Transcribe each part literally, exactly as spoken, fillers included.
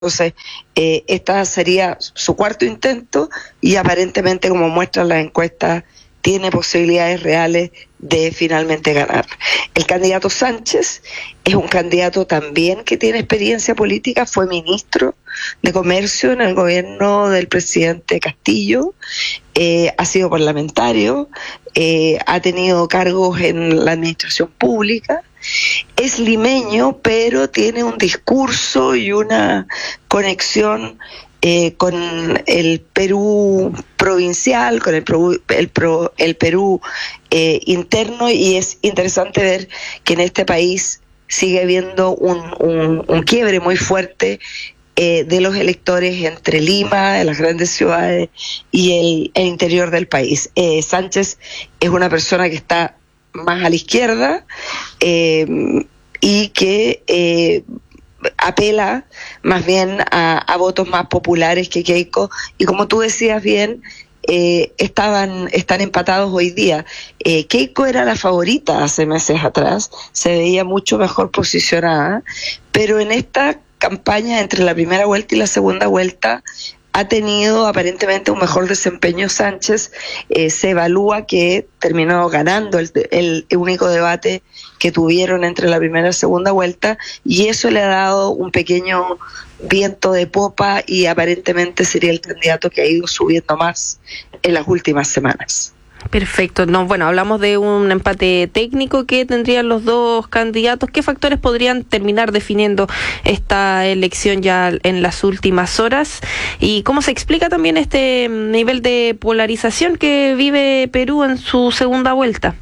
Entonces, eh, esta sería su cuarto intento y aparentemente, como muestran las encuestas, tiene posibilidades reales de finalmente ganar. El candidato Sánchez es un candidato también que tiene experiencia política, fue ministro de Comercio en el gobierno del presidente Castillo, eh, ha sido parlamentario, eh, ha tenido cargos en la administración pública. Es limeño, pero tiene un discurso y una conexión eh, con el Perú provincial, con el, Perú, el, pro, el Perú eh, interno, y es interesante ver que en este país sigue habiendo un, un, un quiebre muy fuerte eh, de los electores entre Lima, de las grandes ciudades, y el, el interior del país. Eh, Sánchez es una persona que está más a la izquierda eh, y que eh, apela más bien a, a votos más populares que Keiko, y como tú decías bien, eh, estaban están empatados hoy día. eh, Keiko era la favorita hace meses atrás, se veía mucho mejor posicionada, pero en esta campaña entre la primera vuelta y la segunda vuelta ha tenido aparentemente un mejor desempeño Sánchez. Eh, se evalúa que terminó ganando el, el único debate que tuvieron entre la primera y la segunda vuelta, y eso le ha dado un pequeño viento de popa y aparentemente sería el candidato que ha ido subiendo más en las últimas semanas. Perfecto. No, bueno, hablamos de un empate técnico que tendrían los dos candidatos. ¿Qué factores podrían terminar definiendo esta elección ya en las últimas horas? ¿Y cómo se explica también este nivel de polarización que vive Perú en su segunda vuelta?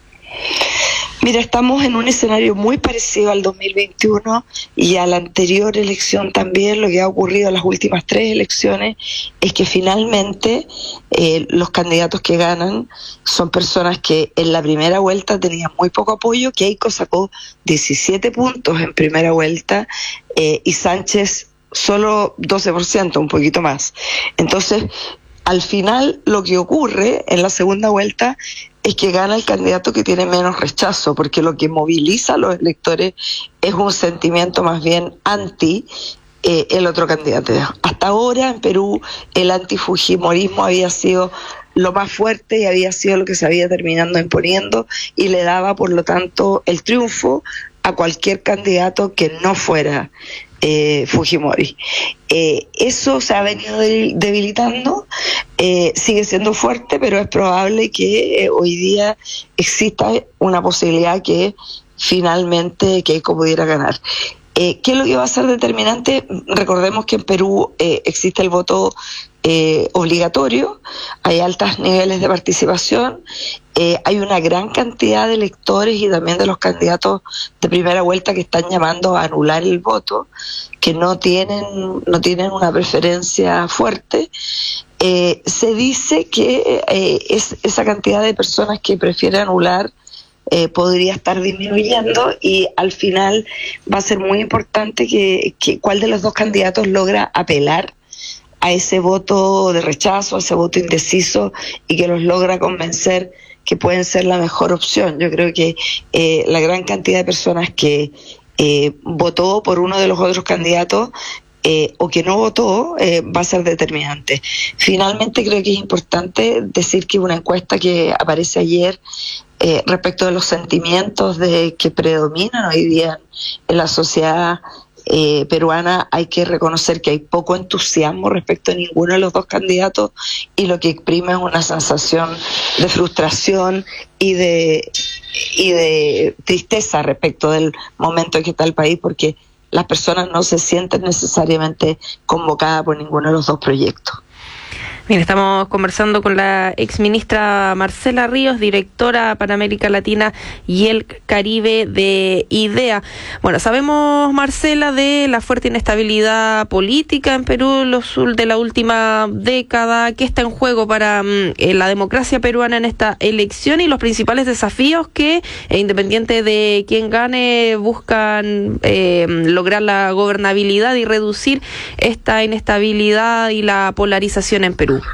Mira, estamos en un escenario muy parecido al dos mil veintiuno y a la anterior elección también. Lo que ha ocurrido en las últimas tres elecciones es que finalmente eh, los candidatos que ganan son personas que en la primera vuelta tenían muy poco apoyo. Keiko sacó diecisiete puntos en primera vuelta eh, y Sánchez solo doce por ciento, un poquito más. Entonces, al final lo que ocurre en la segunda vuelta es que gana el candidato que tiene menos rechazo, porque lo que moviliza a los electores es un sentimiento más bien anti eh, el otro candidato. Hasta ahora en Perú el antifujimorismo había sido lo más fuerte y había sido lo que se había terminado imponiendo, y le daba por lo tanto el triunfo a cualquier candidato que no fuera Eh, Fujimori. Eh, eso se ha venido debilitando, eh, sigue siendo fuerte, pero es probable que eh, hoy día exista una posibilidad que finalmente Keiko pudiera ganar. Eh, ¿Qué es lo que va a ser determinante? Recordemos que en Perú eh, existe el voto eh, obligatorio, hay altos niveles de participación, eh, hay una gran cantidad de electores y también de los candidatos de primera vuelta que están llamando a anular el voto, que no tienen, no tienen una preferencia fuerte. Eh, se dice que eh, es esa cantidad de personas que prefieren anular Eh, podría estar disminuyendo, y al final va a ser muy importante que, que cuál de los dos candidatos logra apelar a ese voto de rechazo, a ese voto indeciso, y que los logra convencer que pueden ser la mejor opción. Yo creo que eh, la gran cantidad de personas que eh, votó por uno de los otros candidatos Eh, o que no votó, eh, va a ser determinante. Finalmente, creo que es importante decir que una encuesta que aparece ayer eh, respecto de los sentimientos de que predominan hoy día en la sociedad eh, peruana, hay que reconocer que hay poco entusiasmo respecto a ninguno de los dos candidatos, y lo que prima es una sensación de frustración y de, y de tristeza respecto del momento en que está el país, porque las personas no se sienten necesariamente convocadas por ninguno de los dos proyectos. Bien, estamos conversando con la exministra Marcela Ríos, directora para América Latina y el Caribe de IDEA. Bueno, sabemos, Marcela, de la fuerte inestabilidad política en Perú los, de la última década. ¿Qué está en juego para eh, la democracia peruana en esta elección y los principales desafíos que, eh, independiente de quién gane, buscan eh, lograr la gobernabilidad y reducir esta inestabilidad y la polarización en Perú?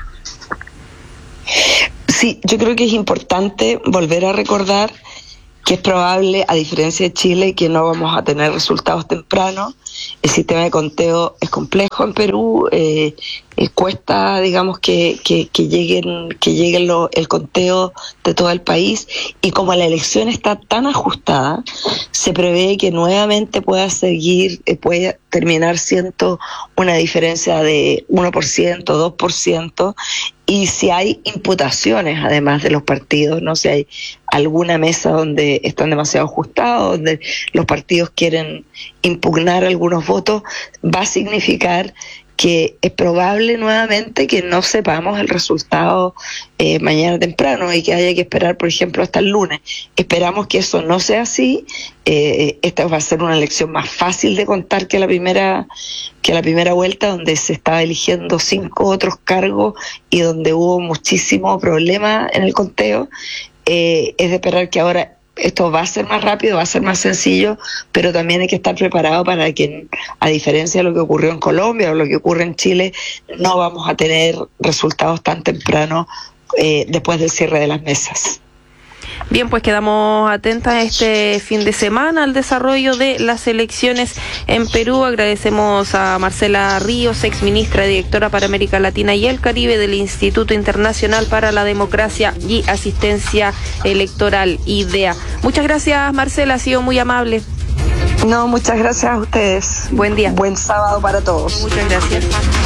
Sí, yo creo que es importante volver a recordar que es probable, a diferencia de Chile, que no vamos a tener resultados tempranos. El sistema de conteo es complejo en Perú, eh, eh, cuesta, digamos, que, que, que lleguen, que llegue lo, el conteo de todo el país, y como la elección está tan ajustada, se prevé que nuevamente pueda seguir, eh, puede terminar siendo una diferencia de uno por ciento, dos por ciento, y si hay imputaciones además de los partidos, no si hay alguna mesa donde están demasiado ajustados, donde los partidos quieren impugnar algunos votos, va a significar que es probable nuevamente que no sepamos el resultado eh, mañana temprano y que haya que esperar, por ejemplo, hasta el lunes. Esperamos que eso no sea así. Eh, esta va a ser una elección más fácil de contar que la primera que la primera vuelta, donde se estaba eligiendo cinco otros cargos y donde hubo muchísimo problema en el conteo. Eh, es de esperar que ahora esto va a ser más rápido, va a ser más sencillo, pero también hay que estar preparado para que, a diferencia de lo que ocurrió en Colombia o lo que ocurre en Chile, no vamos a tener resultados tan temprano eh, después del cierre de las mesas. Bien, pues quedamos atentas este fin de semana al desarrollo de las elecciones en Perú. Agradecemos a Marcela Ríos, exministra y directora para América Latina y el Caribe del Instituto Internacional para la Democracia y Asistencia Electoral, IDEA. Muchas gracias, Marcela, ha sido muy amable. No, muchas gracias a ustedes. Buen día. Buen sábado para todos. Muchas gracias.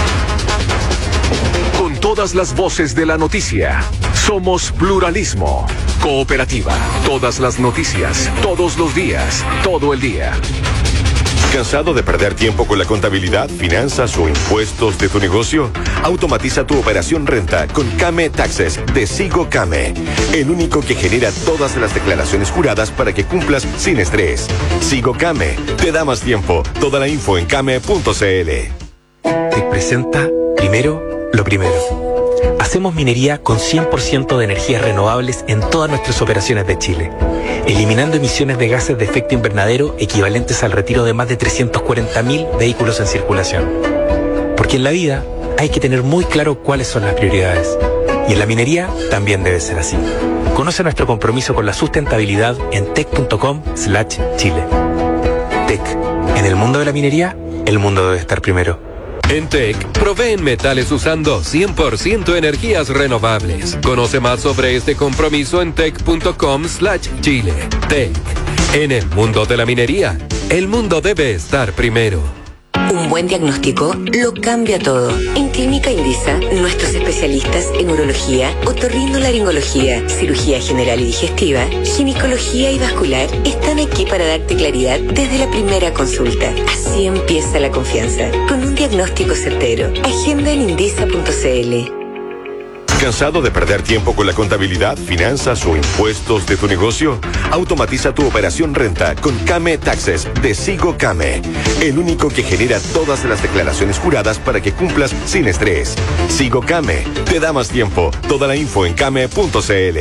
Con todas las voces de la noticia, somos Pluralismo, Cooperativa. Todas las noticias, todos los días, todo el día. ¿Cansado de perder tiempo con la contabilidad, finanzas o impuestos de tu negocio? Automatiza tu operación renta con Came Taxes de Sigo Came, el único que genera todas las declaraciones juradas para que cumplas sin estrés. Sigo Came, te da más tiempo. Toda la info en came punto cl. Te presenta primero lo primero. Hacemos minería con cien por ciento de energías renovables en todas nuestras operaciones de Chile, eliminando emisiones de gases de efecto invernadero equivalentes al retiro de más de trescientos cuarenta mil vehículos en circulación. Porque en la vida hay que tener muy claro cuáles son las prioridades. Y en la minería también debe ser así. Conoce nuestro compromiso con la sustentabilidad en tec punto com slash chile. Tec. En el mundo de la minería, el mundo debe estar primero. En Tec, proveen metales usando cien por ciento energías renovables. Conoce más sobre este compromiso en tec punto com slash chile. Tec. En el mundo de la minería, el mundo debe estar primero. Un buen diagnóstico lo cambia todo. En Clínica Indisa, nuestros especialistas en urología, otorrinolaringología, cirugía general y digestiva, ginecología y vascular están aquí para darte claridad desde la primera consulta. Así empieza la confianza, con un diagnóstico certero. Agenda en indisa punto cl. ¿Cansado de perder tiempo con la contabilidad, finanzas o impuestos de tu negocio? Automatiza tu operación renta con Came Taxes de Sigo Came, el único que genera todas las declaraciones juradas para que cumplas sin estrés. Sigo Came, te da más tiempo. Toda la info en came punto cl.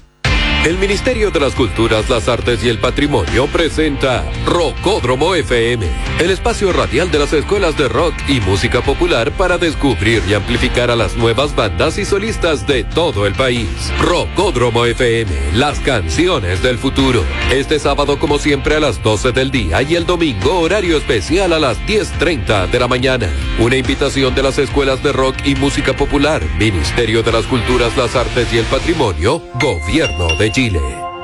El Ministerio de las Culturas, las Artes y el Patrimonio presenta Rockódromo F M, el espacio radial de las escuelas de rock y música popular para descubrir y amplificar a las nuevas bandas y solistas de todo el país. Rockódromo F M, las canciones del futuro. Este sábado, como siempre, a las doce del día y el domingo, horario especial a las diez treinta de la mañana. Una invitación de las escuelas de rock y música popular, Ministerio de las Culturas, las Artes y el Patrimonio, Gobierno de Chile.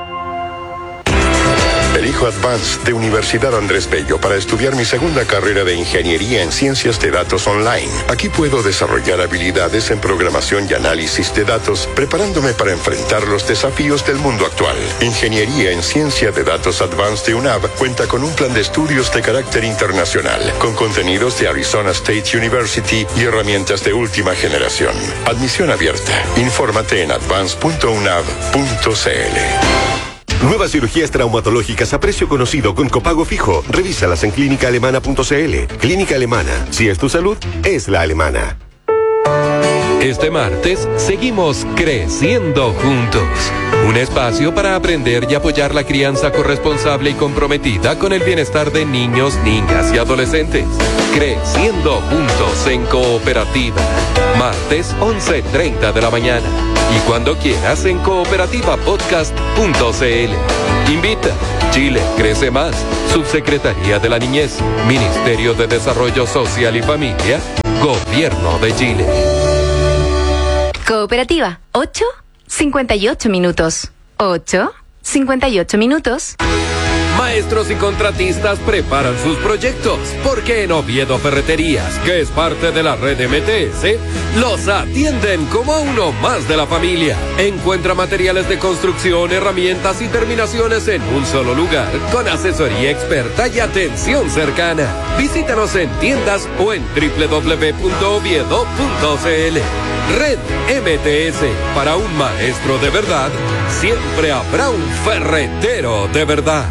Elijo Advanced de Universidad Andrés Bello para estudiar mi segunda carrera de Ingeniería en Ciencias de Datos Online. Aquí puedo desarrollar habilidades en programación y análisis de datos, preparándome para enfrentar los desafíos del mundo actual. Ingeniería en Ciencia de Datos Advanced de U N A V cuenta con un plan de estudios de carácter internacional, con contenidos de Arizona State University y herramientas de última generación. Admisión abierta. Infórmate en advance punto u n a v punto c l. Nuevas cirugías traumatológicas a precio conocido con copago fijo. Revísalas en clínica alemana punto c l. Clínica Alemana. Si es tu salud, es la alemana. Este martes seguimos creciendo juntos. Un espacio para aprender y apoyar la crianza corresponsable y comprometida con el bienestar de niños, niñas y adolescentes. Creciendo juntos en Cooperativa. Martes once treinta de la mañana. Y cuando quieras en cooperativa podcast punto c l. Invita. Chile crece más. Subsecretaría de la Niñez. Ministerio de Desarrollo Social y Familia. Gobierno de Chile. Cooperativa. ocho cincuenta y ocho minutos. ocho cincuenta y ocho minutos. Maestros y contratistas preparan sus proyectos, porque en Oviedo Ferreterías, que es parte de la red M T S, los atienden como a uno más de la familia. Encuentra materiales de construcción, herramientas y terminaciones en un solo lugar, con asesoría experta y atención cercana. Visítanos en tiendas o en doble u doble u doble u punto oviedo punto c l. Red M T S, para un maestro de verdad, siempre habrá un ferretero de verdad.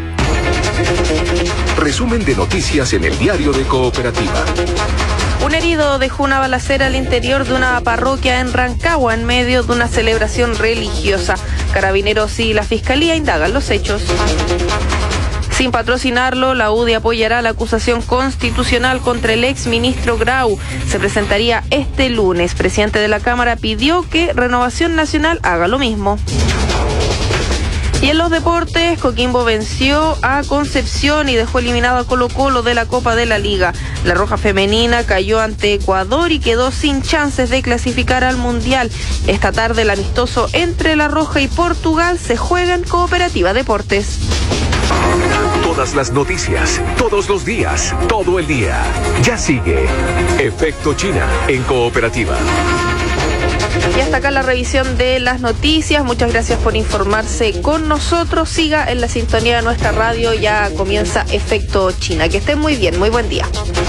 Resumen de noticias en el diario de Cooperativa. Un herido dejó una balacera al interior de una parroquia en Rancagua en medio de una celebración religiosa. Carabineros y la Fiscalía indagan los hechos. Sin patrocinarlo, la U D I apoyará la acusación constitucional contra el ex ministro Grau. Se presentaría este lunes. Presidente de la Cámara pidió que Renovación Nacional haga lo mismo. Y en los deportes, Coquimbo venció a Concepción y dejó eliminado a Colo-Colo de la Copa de la Liga. La Roja Femenina cayó ante Ecuador y quedó sin chances de clasificar al Mundial. Esta tarde el amistoso entre La Roja y Portugal se juega en Cooperativa Deportes. Todas las noticias, todos los días, todo el día. Ya sigue Efecto China en Cooperativa. Y hasta acá la revisión de las noticias. Muchas gracias por informarse con nosotros. Siga en la sintonía de nuestra radio. Ya comienza Efecto China. Que estén muy bien. Muy buen día.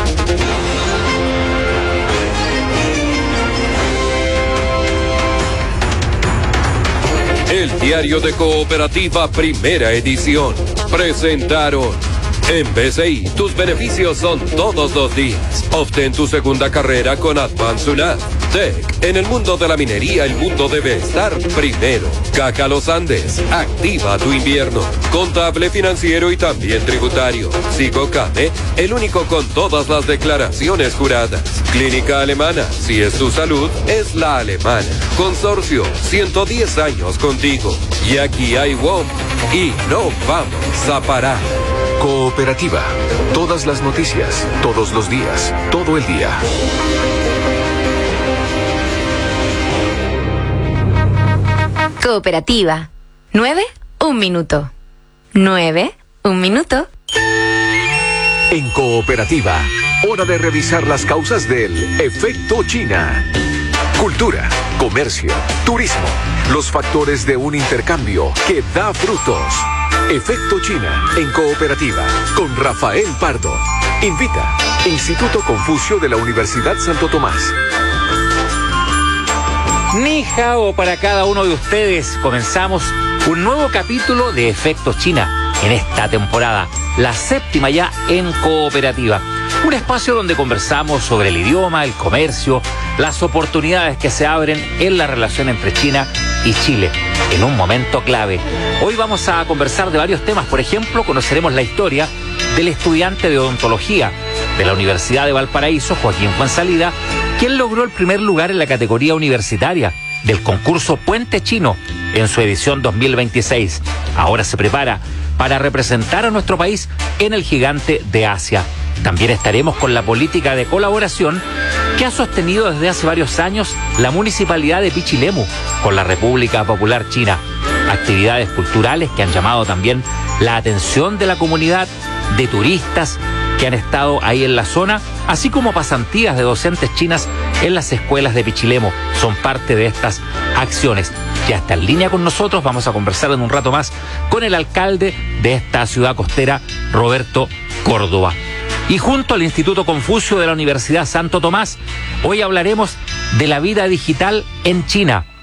El diario de Cooperativa, primera edición. Presentaron. En B C I, tus beneficios son todos los días. Obtén tu segunda carrera con Advance U N A D. Tech. En el mundo de la minería, el mundo debe estar primero. Caja Los Andes. Activa tu invierno. Contable, financiero y también tributario. Sicocame, el único con todas las declaraciones juradas. Clínica Alemana. Si es tu salud, es la alemana. Consorcio, ciento diez años contigo. Y aquí hay W O M. Y no vamos a parar. Cooperativa. Todas las noticias, todos los días, todo el día. Cooperativa. Nueve, un minuto. Nueve, un minuto. En Cooperativa, hora de revisar las causas del Efecto China. Cultura, comercio, turismo, los factores de un intercambio que da frutos. Efecto China en Cooperativa con Rafael Pardo. Invita Instituto Confucio de la Universidad Santo Tomás. Ni hao para cada uno de ustedes. Comenzamos un nuevo capítulo de Efecto China en esta temporada, la séptima ya en Cooperativa. Un espacio donde conversamos sobre el idioma, el comercio, las oportunidades que se abren en la relación entre China y Chile, en un momento clave. Hoy vamos a conversar de varios temas. Por ejemplo, conoceremos la historia del estudiante de odontología de la Universidad de Valparaíso, Joaquín Fuenzalida, quien logró el primer lugar en la categoría universitaria del concurso Puente Chino en su edición dos mil veintiséis. Ahora se prepara para representar a nuestro país en el gigante de Asia. También estaremos con la política de colaboración que ha sostenido desde hace varios años la Municipalidad de Pichilemu con la República Popular China. Actividades culturales que han llamado también la atención de la comunidad, de turistas que han estado ahí en la zona, así como pasantías de docentes chinas en las escuelas de Pichilemu. Son parte de estas acciones. Ya está en línea con nosotros. Vamos a conversar en un rato más con el alcalde de esta ciudad costera, Roberto Córdoba. Y junto al Instituto Confucio de la Universidad Santo Tomás, hoy hablaremos de la vida digital en China.